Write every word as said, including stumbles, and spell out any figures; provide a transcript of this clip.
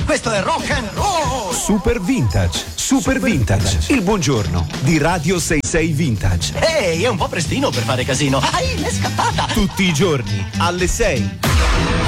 Questo è rock and roll. Super Vintage, Super, Super Vintage, Vintage, il buongiorno di Radio sessantasei Vintage. Ehi, è un po' prestino per fare casino. Ai, m'è scappata. Tutti i giorni alle sei.